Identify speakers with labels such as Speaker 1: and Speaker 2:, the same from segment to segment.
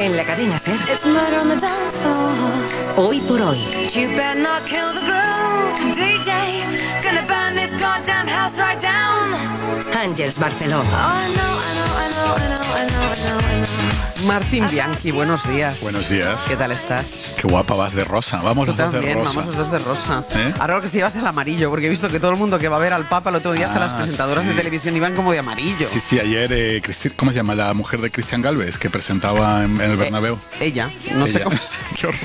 Speaker 1: En la cadena SER.
Speaker 2: It's murder on the dance floor.
Speaker 1: Hoy por hoy.
Speaker 2: You better not kill the groove, DJ. Gonna burn this goddamn house right down.
Speaker 1: Ángeles Barceló.
Speaker 2: Oh, I know.
Speaker 3: Martín Bianchi, buenos días.
Speaker 4: Buenos días.
Speaker 3: ¿Qué tal estás?
Speaker 4: Qué guapa vas de rosa. Vamos
Speaker 3: Tú
Speaker 4: los dos de
Speaker 3: también,
Speaker 4: rosa.
Speaker 3: vamos los dos de rosa.
Speaker 4: ¿Eh?
Speaker 3: Ahora lo que se lleva es el amarillo, porque he visto que todo el mundo que va a ver al Papa el otro día, hasta las presentadoras
Speaker 4: sí.
Speaker 3: de televisión iban como de amarillo.
Speaker 4: Sí, ayer, ¿cómo se llama la mujer de Cristian Galvez que presentaba en el Bernabéu?
Speaker 3: Ella, no sé
Speaker 4: Ella.
Speaker 3: cómo se
Speaker 4: Qué horror.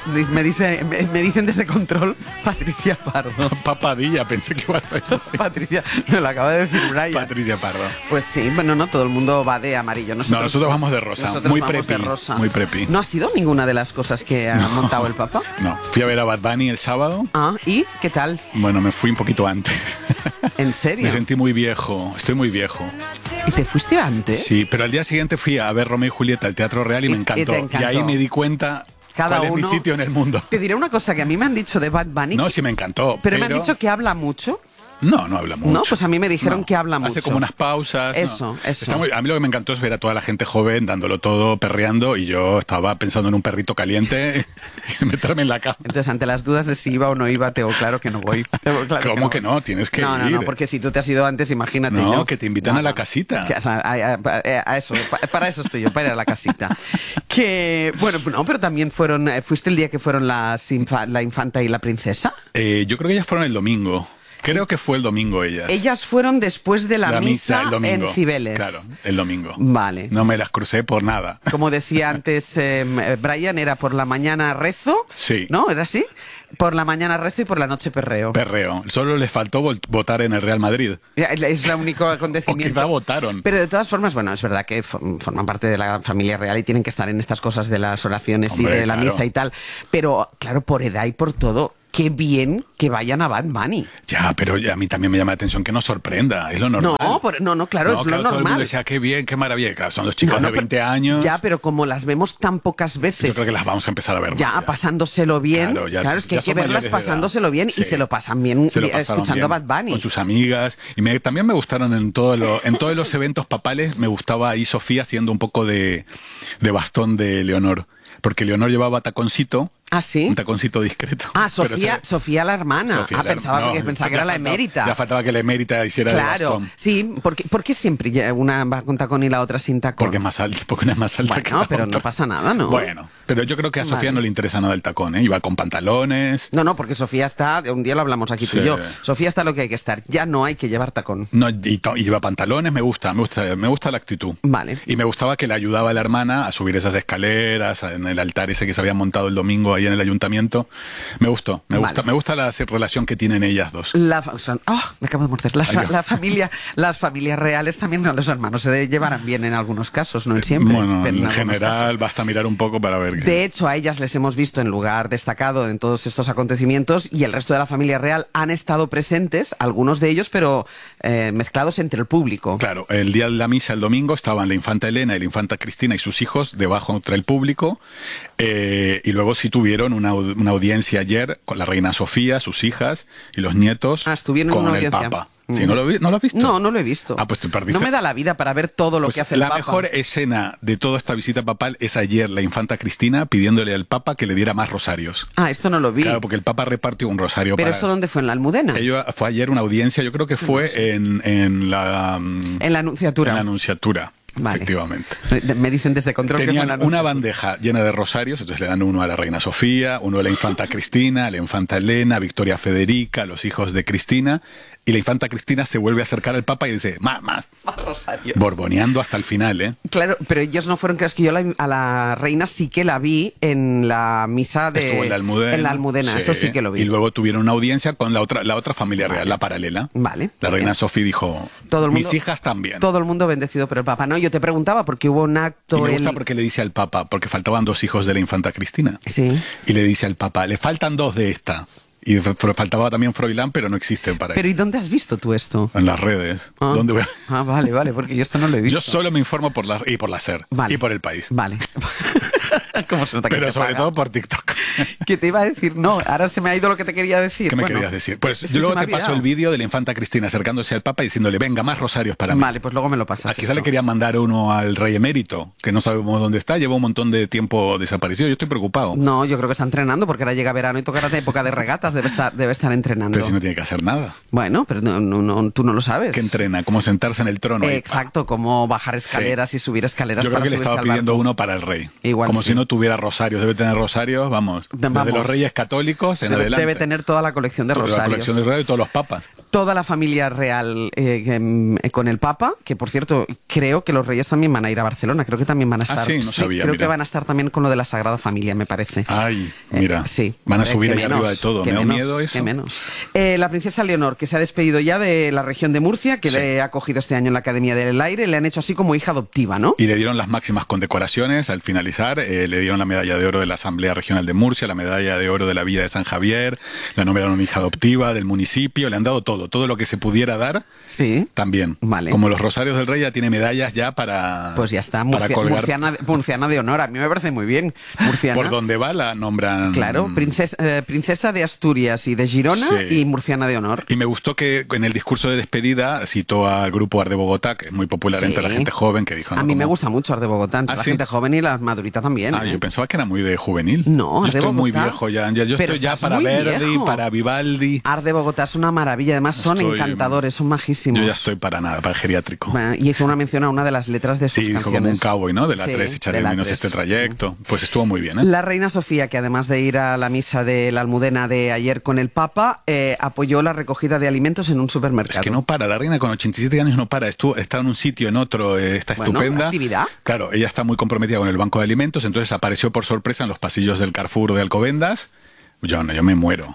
Speaker 3: me dicen desde control Patricia Pardo.
Speaker 4: Papadilla, pensé que iba a ser así.
Speaker 3: Patricia, me lo acaba de decir Brian.
Speaker 4: Patricia Pardo.
Speaker 3: Pues sí, bueno, no todo el mundo va de amarillo.
Speaker 4: Nosotros vamos de rosa,
Speaker 3: nosotros
Speaker 4: muy
Speaker 3: vamos
Speaker 4: preppy,
Speaker 3: de rosa.
Speaker 4: muy preppy.
Speaker 3: ¿No ha sido ninguna de las cosas que ha montado el Papa?
Speaker 4: No, fui a ver a Bad Bunny el sábado.
Speaker 3: Ah, ¿y qué tal?
Speaker 4: Bueno, me fui un poquito antes.
Speaker 3: ¿En serio?
Speaker 4: Me sentí muy viejo, estoy muy viejo.
Speaker 3: ¿Y te fuiste antes?
Speaker 4: Sí, pero al día siguiente fui a ver Romeo y Julieta al Teatro Real y me encantó.
Speaker 3: te encantó.
Speaker 4: Y ahí me di cuenta
Speaker 3: Cada
Speaker 4: cuál es
Speaker 3: uno-
Speaker 4: mi sitio en el mundo.
Speaker 3: Te diré una cosa que a mí me han dicho de Bad Bunny.
Speaker 4: No, sí me encantó.
Speaker 3: pero me han dicho que habla mucho.
Speaker 4: No habla mucho.
Speaker 3: No, pues a mí me dijeron que habla
Speaker 4: Hace
Speaker 3: mucho.
Speaker 4: como unas pausas.
Speaker 3: Eso,
Speaker 4: no.
Speaker 3: eso.
Speaker 4: A mí lo que me encantó es ver a toda la gente joven dándolo todo, perreando, y yo estaba pensando en un perrito caliente y meterme en la cama.
Speaker 3: Entonces, ante las dudas de si iba o no iba, tengo claro que no voy. Tengo claro
Speaker 4: ¿Cómo que no? Tienes que
Speaker 3: no,
Speaker 4: ir.
Speaker 3: No, porque si tú te has ido antes, imagínate
Speaker 4: No,
Speaker 3: yo.
Speaker 4: que te invitan a la casita.
Speaker 3: Que, o sea, a eso, para eso estoy yo, para ir a la casita. Que, bueno, no, pero también fueron, ¿fuiste el día que fueron la infanta y la princesa?
Speaker 4: Yo creo que ellas fueron el domingo. Creo que fue el domingo ellas.
Speaker 3: Ellas fueron después de la misa
Speaker 4: el domingo.
Speaker 3: en Cibeles.
Speaker 4: Claro, el domingo.
Speaker 3: Vale.
Speaker 4: No me las crucé por nada.
Speaker 3: Como decía antes Brian, era por la mañana rezo.
Speaker 4: Sí.
Speaker 3: ¿No? ¿Era así? Por la mañana rezo y por la noche perreo.
Speaker 4: Perreo. Solo les faltó votar en el Real Madrid.
Speaker 3: Es el único
Speaker 4: O
Speaker 3: acontecimiento.
Speaker 4: quizá votaron.
Speaker 3: Pero de todas formas, bueno, es verdad que forman parte de la familia real y tienen que estar en estas cosas de las oraciones
Speaker 4: Hombre,
Speaker 3: y de la
Speaker 4: claro.
Speaker 3: misa y tal. Pero, claro, por edad y por todo, qué bien que vayan a Bad Bunny.
Speaker 4: Ya, pero a mí también me llama la atención que no sorprenda. Es lo normal.
Speaker 3: No, claro, es lo
Speaker 4: todo el mundo
Speaker 3: normal.
Speaker 4: decía, qué bien, qué maravilla. Claro, son los chicos
Speaker 3: No,
Speaker 4: de 20 años.
Speaker 3: Ya, pero como las vemos tan pocas veces.
Speaker 4: Yo creo que las vamos a empezar a ver más.
Speaker 3: Ya, pasándoselo bien.
Speaker 4: Claro,
Speaker 3: Es que
Speaker 4: ya
Speaker 3: hay que
Speaker 4: son
Speaker 3: verlas
Speaker 4: mayores de edad.
Speaker 3: pasándoselo bien y
Speaker 4: Sí.
Speaker 3: se lo pasan bien
Speaker 4: Se lo pasaron
Speaker 3: escuchando
Speaker 4: bien
Speaker 3: Bad Bunny.
Speaker 4: con sus amigas. Y también me gustaron en todos los eventos papales, me gustaba ahí Sofía siendo un poco de bastón de Leonor. Porque Leonor llevaba taconcito.
Speaker 3: ¿Ah, sí?
Speaker 4: Un taconcito discreto.
Speaker 3: Ah,
Speaker 4: Pero
Speaker 3: Sofía la hermana.
Speaker 4: Sofía,
Speaker 3: Pensaba que
Speaker 4: ya
Speaker 3: era la
Speaker 4: faltaba-
Speaker 3: emérita.
Speaker 4: Ya faltaba que la emérita hiciera de
Speaker 3: Claro,
Speaker 4: bastón.
Speaker 3: sí, ¿por qué siempre una va con tacón y la otra sin tacón?
Speaker 4: Porque es más alta, porque una es más alta que
Speaker 3: Bueno,
Speaker 4: la
Speaker 3: pero
Speaker 4: otra.
Speaker 3: no pasa nada, ¿no?
Speaker 4: Bueno, pero yo creo que a Sofía
Speaker 3: Vale.
Speaker 4: no le interesa nada el tacón, ¿eh? Iba con pantalones.
Speaker 3: No, porque Sofía está, un día lo hablamos aquí tú y
Speaker 4: Sí.
Speaker 3: yo, Sofía está lo que hay que estar, ya no hay que llevar tacón.
Speaker 4: No, y lleva pantalones, me gusta la actitud.
Speaker 3: Vale.
Speaker 4: Y me gustaba que le ayudaba a la hermana a subir esas escaleras, en el altar ese que se había montado el domingo ahí en el ayuntamiento. Me gusta la relación que tienen ellas dos.
Speaker 3: Me acabo de morder. Las familias reales también, no, los hermanos se llevarán bien en algunos casos, no en siempre.
Speaker 4: Bueno,
Speaker 3: pero
Speaker 4: en
Speaker 3: algunos
Speaker 4: general
Speaker 3: casos.
Speaker 4: basta mirar un poco para ver que...
Speaker 3: De hecho, a ellas les hemos visto en lugar destacado en todos estos acontecimientos y el resto de la familia real han estado presentes, algunos de ellos, pero mezclados entre el público.
Speaker 4: Claro, el día de la misa, el domingo, estaban la infanta Elena y la infanta Cristina y sus hijos debajo entre el público, y luego sí tuvieron una audiencia ayer con la reina Sofía, sus hijas y los nietos
Speaker 3: Estuvieron en
Speaker 4: con
Speaker 3: una
Speaker 4: el
Speaker 3: audiencia.
Speaker 4: Papa. ¿Sí, no lo has visto?
Speaker 3: No lo he visto.
Speaker 4: Ah, pues te perdiste.
Speaker 3: No me da la vida para ver todo lo
Speaker 4: Pues
Speaker 3: que hace el
Speaker 4: la
Speaker 3: Papa.
Speaker 4: mejor escena de toda esta visita papal es ayer la infanta Cristina pidiéndole al Papa que le diera más rosarios.
Speaker 3: Ah, esto no lo vi.
Speaker 4: Claro, porque el Papa repartió un rosario
Speaker 3: ¿Pero
Speaker 4: para...
Speaker 3: eso dónde fue? ¿En la Almudena?
Speaker 4: Fue ayer una audiencia, yo creo que fue en la...
Speaker 3: En la Anunciatura.
Speaker 4: En la Anunciatura,
Speaker 3: Vale.
Speaker 4: efectivamente.
Speaker 3: Me dicen desde control que fue en
Speaker 4: Tenían
Speaker 3: la
Speaker 4: una
Speaker 3: Anunciatura.
Speaker 4: bandeja llena de rosarios, entonces le dan uno a la reina Sofía, uno a la infanta Cristina, a la infanta Elena, a Victoria Federica, a los hijos de Cristina, y la infanta Cristina se vuelve a acercar al Papa y dice, más,
Speaker 3: Rosario.
Speaker 4: borboneando hasta el final, ¿eh?
Speaker 3: Claro, pero ellos no fueron, creo que yo a la reina sí que la vi en la misa de...
Speaker 4: Estuvo en la Almudena.
Speaker 3: En la Almudena, eso sí que lo vi.
Speaker 4: Y luego tuvieron una audiencia con la otra familia real, la paralela.
Speaker 3: Vale.
Speaker 4: La reina
Speaker 3: Bien.
Speaker 4: Sofía dijo,
Speaker 3: Todo el mundo-
Speaker 4: mis hijas también.
Speaker 3: Todo el mundo bendecido por el Papa. No, yo te preguntaba porque hubo un acto...
Speaker 4: Y me gusta porque le dice al Papa, porque faltaban 2 hijos de la infanta Cristina.
Speaker 3: Sí.
Speaker 4: Y le dice al Papa, le faltan 2 de esta. Y faltaba también Froilán, pero no existe para
Speaker 3: Pero
Speaker 4: él.
Speaker 3: ¿y dónde has visto tú esto?
Speaker 4: En las redes.
Speaker 3: Ah.
Speaker 4: ¿Dónde voy a-
Speaker 3: Ah, vale, porque yo esto no lo he visto.
Speaker 4: Yo solo me informo por la SER
Speaker 3: Vale.
Speaker 4: y por El País.
Speaker 3: Vale. ¿Cómo se nota que
Speaker 4: Pero
Speaker 3: te
Speaker 4: sobre
Speaker 3: paga?
Speaker 4: todo por TikTok.
Speaker 3: Que te iba a decir, no, ahora se me ha ido lo que te quería decir.
Speaker 4: ¿Qué me
Speaker 3: Bueno,
Speaker 4: querías decir? Pues
Speaker 3: es que
Speaker 4: yo luego
Speaker 3: se me ha
Speaker 4: te paso
Speaker 3: olvidado.
Speaker 4: el vídeo de la infanta Cristina acercándose al Papa y diciéndole, venga, más rosarios para mí.
Speaker 3: Vale, pues luego me lo pasas.
Speaker 4: Quizá le
Speaker 3: esto.
Speaker 4: querían mandar uno al rey emérito, que no sabemos dónde está, lleva un montón de tiempo desaparecido. Yo estoy preocupado.
Speaker 3: No, yo creo que está entrenando porque ahora llega verano y tocará de época de regatas, debe estar entrenando.
Speaker 4: Pero si no tiene que hacer nada.
Speaker 3: Bueno, pero tú no lo sabes.
Speaker 4: ¿Qué entrena? ¿Cómo sentarse en el trono?
Speaker 3: Exacto, como bajar escaleras y subir escaleras
Speaker 4: Yo creo
Speaker 3: para
Speaker 4: que le
Speaker 3: subirse
Speaker 4: estaba
Speaker 3: al barco.
Speaker 4: pidiendo uno para el rey.
Speaker 3: Igual
Speaker 4: Como
Speaker 3: sí.
Speaker 4: si no tuviera rosarios. Debe tener rosarios, vamos.
Speaker 3: Vamos.
Speaker 4: Desde los reyes católicos en adelante.
Speaker 3: Debe tener toda la colección de
Speaker 4: Toda
Speaker 3: rosarios.
Speaker 4: la colección de rosarios de todos los papas.
Speaker 3: Toda la familia real con el Papa, que por cierto, creo que los reyes también van a ir a Barcelona, creo que también van a estar.
Speaker 4: sí, no sabía,
Speaker 3: creo
Speaker 4: mira.
Speaker 3: que van a estar también con lo de la Sagrada Familia, me parece.
Speaker 4: Ay, mira.
Speaker 3: Sí.
Speaker 4: Van a
Speaker 3: Hombre,
Speaker 4: subir
Speaker 3: qué
Speaker 4: ahí
Speaker 3: menos,
Speaker 4: arriba de todo.
Speaker 3: qué
Speaker 4: Me da
Speaker 3: menos,
Speaker 4: miedo eso.
Speaker 3: qué menos. La princesa Leonor, que se ha despedido ya de la región de Murcia, que
Speaker 4: Sí.
Speaker 3: le ha acogido este año en la Academia del Aire, le han hecho así como hija adoptiva, ¿no?
Speaker 4: Y le dieron las máximas condecoraciones al finalizar. Le dieron la medalla de oro de la Asamblea Regional de Murcia, la medalla de oro de la Villa de San Javier, la nombraron hija adoptiva del municipio, le han dado todo lo que se pudiera dar.
Speaker 3: Sí.
Speaker 4: También.
Speaker 3: Vale.
Speaker 4: Como los Rosarios del Rey ya tiene medallas ya para.
Speaker 3: Pues ya está,
Speaker 4: para colgar.
Speaker 3: murciana de honor. A mí me parece muy bien. Murciana.
Speaker 4: Por donde va la nombran.
Speaker 3: Claro, princesa de Asturias y de Girona
Speaker 4: Sí.
Speaker 3: y murciana de honor.
Speaker 4: Y me gustó que en el discurso de despedida citó al grupo Art de Bogotá, que es muy popular
Speaker 3: Sí.
Speaker 4: entre la gente joven, que dijo.
Speaker 3: A
Speaker 4: ¿no?
Speaker 3: mí me
Speaker 4: Como-
Speaker 3: gusta mucho Art de Bogotá, entre
Speaker 4: ¿Ah,
Speaker 3: la
Speaker 4: sí?
Speaker 3: gente joven y la madurita también.
Speaker 4: Ah,
Speaker 3: ¿eh?
Speaker 4: yo pensaba que era muy de juvenil.
Speaker 3: No,
Speaker 4: yo
Speaker 3: Art de
Speaker 4: estoy muy
Speaker 3: Bogotá.
Speaker 4: viejo ya. Yo
Speaker 3: Pero
Speaker 4: estoy ya
Speaker 3: estás
Speaker 4: para
Speaker 3: muy
Speaker 4: Verdi,
Speaker 3: viejo.
Speaker 4: para Vivaldi.
Speaker 3: Art de Bogotá es una maravilla, además son
Speaker 4: Estoy-
Speaker 3: encantadores, son majísimos.
Speaker 4: Yo ya estoy para nada, para el geriátrico.
Speaker 3: Y hizo una mención a una de las letras de sus
Speaker 4: Sí, como
Speaker 3: canciones.
Speaker 4: un cowboy, ¿no? De la
Speaker 3: Sí,
Speaker 4: 3, echaré
Speaker 3: de la
Speaker 4: menos
Speaker 3: 3.
Speaker 4: este trayecto. Pues estuvo muy bien, ¿eh?
Speaker 3: La reina Sofía, que además de ir a la misa de la Almudena de ayer con el Papa, apoyó la recogida de alimentos en un supermercado.
Speaker 4: Es que no para, la reina con 87 años no para, está en un sitio, en otro, está
Speaker 3: Bueno,
Speaker 4: estupenda.
Speaker 3: actividad.
Speaker 4: Claro, ella está muy comprometida con el Banco de Alimentos, entonces apareció por sorpresa en los pasillos del Carrefour de Alcobendas. Yo me muero.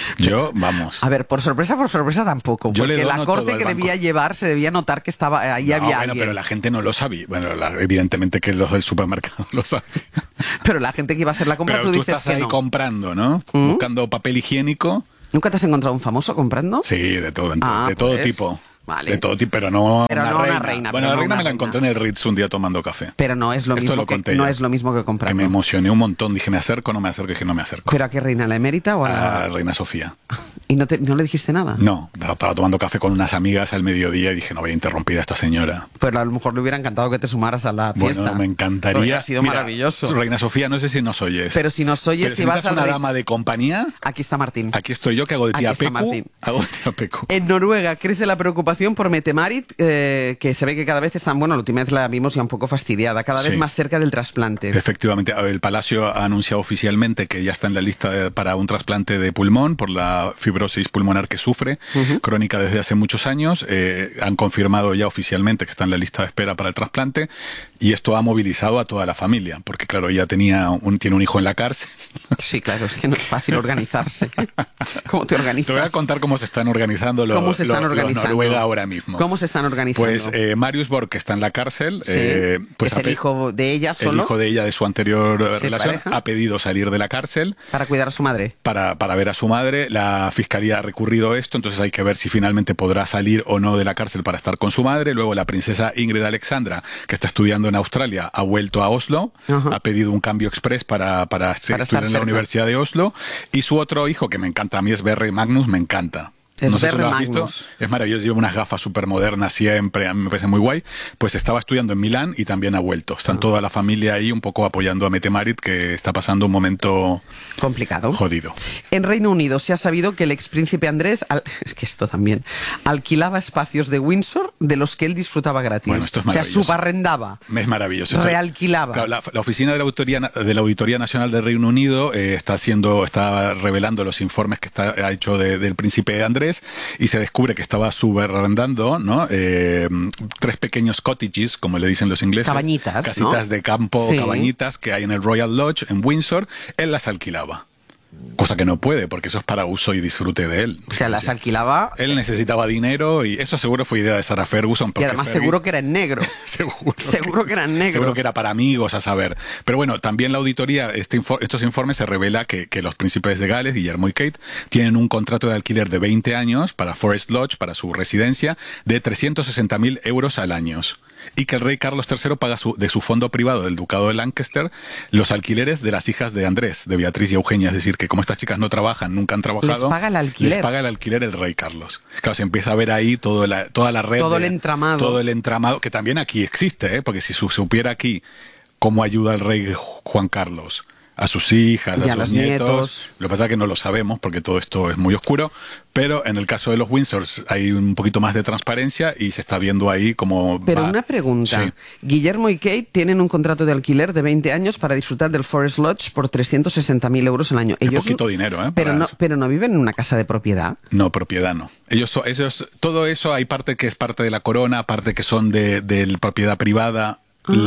Speaker 4: Vamos.
Speaker 3: A ver, por sorpresa tampoco.
Speaker 4: Yo le
Speaker 3: Porque la
Speaker 4: dono todo
Speaker 3: corte
Speaker 4: al
Speaker 3: que
Speaker 4: banco.
Speaker 3: debía llevar se debía notar que estaba ahí
Speaker 4: No,
Speaker 3: había
Speaker 4: bueno,
Speaker 3: alguien.
Speaker 4: pero la gente no lo sabía. Bueno, evidentemente que los del supermercado lo saben.
Speaker 3: Pero la gente que iba a hacer la compra,
Speaker 4: Pero
Speaker 3: tú
Speaker 4: tú
Speaker 3: dices
Speaker 4: estás
Speaker 3: que
Speaker 4: ahí
Speaker 3: no.
Speaker 4: comprando, ¿no? Buscando papel higiénico.
Speaker 3: ¿Nunca te has encontrado un famoso comprando?
Speaker 4: Sí, de todo,
Speaker 3: Ah,
Speaker 4: de todo
Speaker 3: pues,
Speaker 4: tipo.
Speaker 3: vale.
Speaker 4: De todo tipo, pero no
Speaker 3: Pero
Speaker 4: una
Speaker 3: no una
Speaker 4: reina.
Speaker 3: reina,
Speaker 4: Bueno,
Speaker 3: pero
Speaker 4: la
Speaker 3: no
Speaker 4: reina
Speaker 3: una
Speaker 4: me la
Speaker 3: reina.
Speaker 4: encontré en el Ritz un día tomando café.
Speaker 3: Pero no es lo
Speaker 4: Esto
Speaker 3: mismo
Speaker 4: lo
Speaker 3: que
Speaker 4: conté
Speaker 3: no
Speaker 4: ya.
Speaker 3: es lo mismo que
Speaker 4: Que
Speaker 3: comprando.
Speaker 4: me emocioné un montón. Dije, ¿me acerco o no me acerco? Y dije, no me acerco.
Speaker 3: ¿Pero a qué reina? ¿A la emérita o a
Speaker 4: A
Speaker 3: la...?
Speaker 4: la reina Sofía.
Speaker 3: ¿Y no le dijiste nada?
Speaker 4: No, estaba tomando café con unas amigas al mediodía y dije, no voy a interrumpir a esta señora.
Speaker 3: Pero a lo mejor le hubiera encantado que te sumaras a la fiesta.
Speaker 4: Bueno, me encantaría.
Speaker 3: Hubiera sido
Speaker 4: Mira,
Speaker 3: maravilloso.
Speaker 4: Reina Sofía, no sé si nos oyes.
Speaker 3: Pero si nos oyes,
Speaker 4: Pero
Speaker 3: si
Speaker 4: si
Speaker 3: vas
Speaker 4: necesitas
Speaker 3: al
Speaker 4: una
Speaker 3: Ritz,
Speaker 4: dama de compañía,
Speaker 3: aquí está Martín.
Speaker 4: aquí estoy yo que hago de tía
Speaker 3: Aquí está
Speaker 4: Pecu.
Speaker 3: Martín.
Speaker 4: Hago de tía Pecu.
Speaker 3: En Noruega crece la preocupación por Metemarit, que se ve que cada vez están, bueno, la última vez la vimos ya un poco fastidiada, cada vez
Speaker 4: Sí.
Speaker 3: más cerca del trasplante.
Speaker 4: Efectivamente, el Palacio ha anunciado oficialmente que ya está en la lista para un trasplante de pulmón por la fibrosis pulmonar que sufre, crónica desde hace muchos años. Han confirmado ya oficialmente que está en la lista de espera para el trasplante y esto ha movilizado a toda la familia, porque claro, ella tiene un hijo en la cárcel.
Speaker 3: Sí, claro, es que no es fácil organizarse. ¿Cómo te organizas?
Speaker 4: Te voy a contar cómo se están organizando los,
Speaker 3: ¿Cómo se están
Speaker 4: los
Speaker 3: organizando?
Speaker 4: Noruega ahora mismo.
Speaker 3: ¿Cómo se están organizando?
Speaker 4: Pues Marius Borg, que está en la cárcel,
Speaker 3: Sí,
Speaker 4: pues
Speaker 3: es el hijo de ella
Speaker 4: el
Speaker 3: solo,
Speaker 4: hijo de ella de su anterior
Speaker 3: Sí,
Speaker 4: relación,
Speaker 3: pareja.
Speaker 4: ha pedido salir de la cárcel
Speaker 3: para cuidar a su madre.
Speaker 4: para ver a su madre. La fiscalía ha recurrido esto, entonces hay que ver si finalmente podrá salir o no de la cárcel para estar con su madre. Luego la princesa Ingrid Alexandra, que está estudiando en Australia, ha vuelto a Oslo,
Speaker 3: Ajá.
Speaker 4: ha pedido un cambio express para
Speaker 3: estar
Speaker 4: estudiar en la
Speaker 3: cerca.
Speaker 4: Universidad de Oslo. Y su otro hijo, que me encanta, a mí es Berry Magnus, me encanta.
Speaker 3: Es
Speaker 4: No sé si
Speaker 3: Berry
Speaker 4: lo has visto.
Speaker 3: Magnus.
Speaker 4: Es maravilloso, lleva unas gafas súper modernas siempre, a mí me parece muy guay. Pues estaba estudiando en Milán y también ha vuelto. Están toda la familia ahí un poco apoyando a Metemarit, que está pasando un momento
Speaker 3: Complicado.
Speaker 4: jodido.
Speaker 3: En Reino Unido se ha sabido que el expríncipe Andrés, es que esto también, alquilaba espacios de Windsor de los que él disfrutaba gratis.
Speaker 4: Bueno, esto es
Speaker 3: o sea,
Speaker 4: maravilloso.
Speaker 3: subarrendaba.
Speaker 4: Es maravilloso.
Speaker 3: Realquilaba.
Speaker 4: Claro, la oficina de la Auditoría Nacional del Reino Unido está revelando los informes que ha hecho del príncipe Andrés y se descubre que estaba subarrendando, ¿no? 3 pequeños cottages, como le dicen los ingleses.
Speaker 3: Cabañitas,
Speaker 4: Casitas
Speaker 3: ¿no?
Speaker 4: de campo,
Speaker 3: Sí.
Speaker 4: cabañitas que hay en el Royal Lodge en Windsor. Él las alquilaba. Cosa que no puede, porque eso es para uso y disfrute de él.
Speaker 3: O sea, las alquilaba
Speaker 4: Él necesitaba dinero y eso seguro fue idea de Sarah Ferguson.
Speaker 3: y
Speaker 4: porque
Speaker 3: además
Speaker 4: Fergie-
Speaker 3: seguro que era en negro. Seguro que era en negro.
Speaker 4: Seguro que era para amigos, a saber. Pero bueno, también la auditoría, estos informes se revela que los príncipes de Gales, Guillermo y Kate, tienen un contrato de alquiler de 20 años para Forest Lodge, para su residencia, de 360.000 euros al año. y que el rey Carlos III paga de su fondo privado del ducado de Lancaster los alquileres de las hijas de Andrés, de Beatriz y Eugenia. Es decir, que como estas chicas no trabajan, nunca han trabajado,
Speaker 3: les paga el alquiler.
Speaker 4: Les paga el alquiler el rey Carlos. Claro, se empieza a ver ahí toda la red.
Speaker 3: Todo el entramado.
Speaker 4: Todo el entramado, que también aquí existe, porque si supiera aquí cómo ayuda el rey Juan Carlos a sus hijas,
Speaker 3: y
Speaker 4: a sus nietos. Lo que pasa es que no lo sabemos porque todo esto es muy oscuro, pero en el caso de los Windsors hay un poquito más de transparencia y se está viendo ahí cómo
Speaker 3: Pero
Speaker 4: va.
Speaker 3: una pregunta.
Speaker 4: Sí.
Speaker 3: Guillermo y Kate tienen un contrato de alquiler de 20 años para disfrutar del Forest Lodge por 360.000 euros al año.
Speaker 4: Es poquito dinero, ¿eh?
Speaker 3: Pero no viven en una casa de propiedad.
Speaker 4: No, propiedad no. Ellos, todo eso, hay parte que es parte de la corona, parte que son de propiedad privada.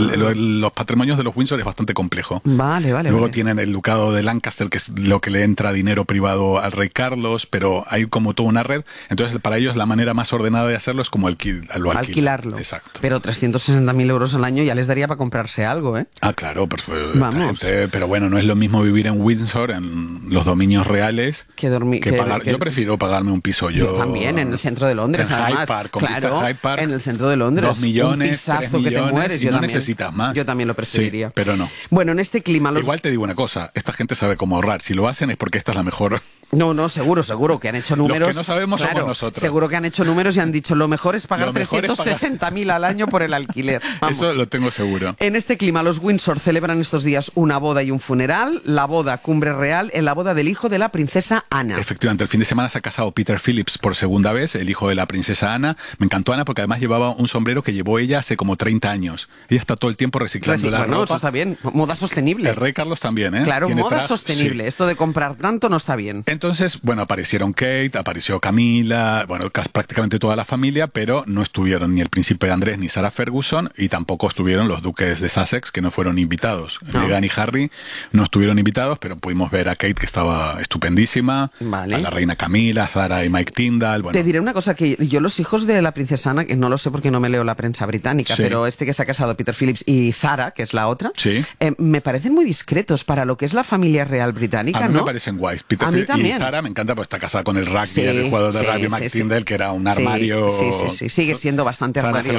Speaker 4: Los patrimonios de los Windsor es bastante complejo.
Speaker 3: Vale.
Speaker 4: Luego tienen el ducado de Lancaster, que es lo que le entra dinero privado al rey Carlos, pero hay como toda una red. Entonces, para ellos la manera más ordenada de hacerlo es como
Speaker 3: alquilarlo.
Speaker 4: Exacto.
Speaker 3: Pero 360.000 euros al año ya les daría para comprarse algo, ¿eh?
Speaker 4: Ah, claro,
Speaker 3: Vamos.
Speaker 4: Pero bueno, no es lo mismo vivir en Windsor, en los dominios reales,
Speaker 3: que dormir.
Speaker 4: Yo prefiero pagarme un piso yo
Speaker 3: también, en el centro de Londres,
Speaker 4: en
Speaker 3: además.
Speaker 4: Hyde Park,
Speaker 3: Hyde Park, en el centro de Londres.
Speaker 4: 2 millones,
Speaker 3: un pisazo
Speaker 4: 3 millones,
Speaker 3: que te mueres.
Speaker 4: y no necesitas más.
Speaker 3: Yo también lo preferiría.
Speaker 4: Sí, pero no.
Speaker 3: Bueno, en este clima...
Speaker 4: Igual te digo una cosa, esta gente sabe cómo ahorrar. Si lo hacen es porque esta es la mejor.
Speaker 3: No, seguro que han hecho números.
Speaker 4: Los que no sabemos somos nosotros.
Speaker 3: Seguro que han hecho números y han dicho lo mejor es pagar 360.000 al año por el alquiler. Vamos.
Speaker 4: Eso lo tengo seguro.
Speaker 3: En este clima, los Windsor celebran estos días una boda y un funeral. La boda, cumbre real, en la boda del hijo de la princesa Ana.
Speaker 4: Efectivamente, el fin de semana se ha casado Peter Phillips por segunda vez, el hijo de la princesa Ana. Me encantó Ana porque además llevaba un sombrero que llevó ella hace como 30 años. Ella está todo el tiempo reciclando la ropa.
Speaker 3: Eso está bien. Moda sostenible.
Speaker 4: El rey Carlos también, ¿eh?
Speaker 3: Claro,
Speaker 4: Tiene
Speaker 3: moda sostenible.
Speaker 4: Sí.
Speaker 3: Esto de comprar tanto no está bien.
Speaker 4: Entonces, bueno, aparecieron Kate, apareció Camila, bueno, prácticamente toda la familia, pero no estuvieron ni el príncipe Andrés ni Sarah Ferguson y tampoco estuvieron los duques de Sussex, que no fueron invitados.
Speaker 3: No.
Speaker 4: Meghan y Harry no estuvieron invitados, pero pudimos ver a Kate, que estaba estupendísima,
Speaker 3: vale.
Speaker 4: A la reina Camila, Zara y Mike Tyndall. Bueno.
Speaker 3: Te diré una cosa, que yo los hijos de la princesa Ana, que no lo sé porque no me leo la prensa británica,
Speaker 4: sí.
Speaker 3: pero este que se ha casado, Peter Phillips, y Zara, que es la otra,
Speaker 4: sí.
Speaker 3: Me parecen muy discretos para lo que es la familia real británica,
Speaker 4: a mí
Speaker 3: ¿no?
Speaker 4: me parecen guays. Peter
Speaker 3: a mí también.
Speaker 4: Y Zara me encanta porque está casada con el rugby, el jugador de rugby Mike Tyndall, que era un armario.
Speaker 3: Sí, sigue siendo bastante
Speaker 4: Zara
Speaker 3: armario.